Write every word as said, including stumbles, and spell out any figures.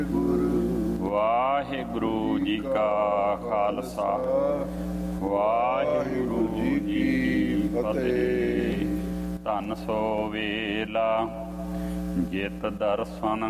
ਵਾਹਿਗੁਰੂ ਜੀ ਕਾ ਖਾਲਸਾ, ਵਾਹਿਗੁਰੂ ਜੀ ਕੀ ਫਤਿਹ। ਧੰਨ ਸੋ ਵੇਲਾ ਜਿਤ ਦਰਸ਼ਨ